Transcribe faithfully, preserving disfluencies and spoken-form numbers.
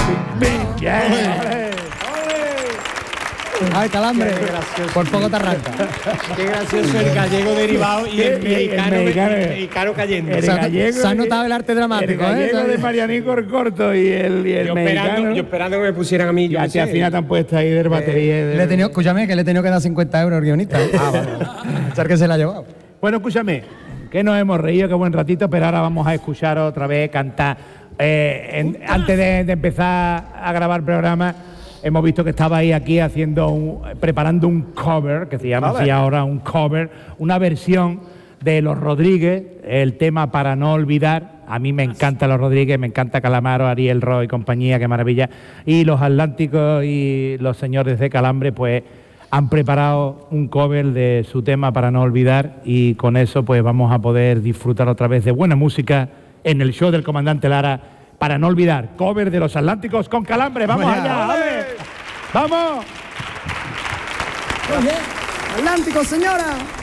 Ay, Calambre, por poco te arranca. Qué gracioso el gallego derivado y el mexicano, el mexicano, el mexicano cayendo. el Se ha- gallego se ha notado el arte dramático, el gallego ¿eh? de Marianico el corto y el, y el Yo mexicano. esperando, yo esperando que me pusieran a mí. Yo Ya qué si sé. al final te han puesto ahí de batería. de- Le he tenido, escúchame, que le he tenido que dar cincuenta euros al guionista. ¿eh? Ah, vale. Echar que se la ha llevado. Bueno, escúchame, que nos hemos reído, qué buen ratito, pero ahora vamos a escuchar otra vez cantar. Eh, en- antes de, de empezar a grabar el programa, hemos visto que estaba ahí aquí haciendo un, preparando un cover, que se llama así ahora un cover, una versión de Los Rodríguez, el tema Para no olvidar. A mí me encanta Los Rodríguez, me encanta Calamaro, Ariel Roy y compañía, qué maravilla. Y los Atlánticos y los señores de Calambre, pues han preparado un cover de su tema Para no olvidar, y con eso pues vamos a poder disfrutar otra vez de buena música en el show del Comandante Lara. Para no olvidar, cover de los Atlánticos con Calambre. ¡Vamos Vamos allá! allá. ¡Vale! ¡Vamos! Atlántico, señora.